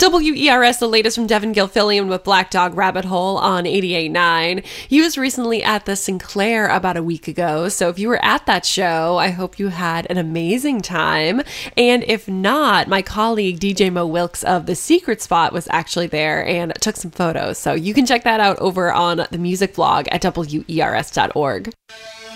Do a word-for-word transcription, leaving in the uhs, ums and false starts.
W E R S, the latest from Devin Gilfillian with Black Dog Rabbit Hole on eighty-eight point nine. He was recently at the Sinclair about a week ago, so if you were at that show, I hope you had an amazing time. And if not, my colleague D J Mo Wilkes of The Secret Spot was actually there and took some photos, so you can check that out over on the music blog at W E R S dot org.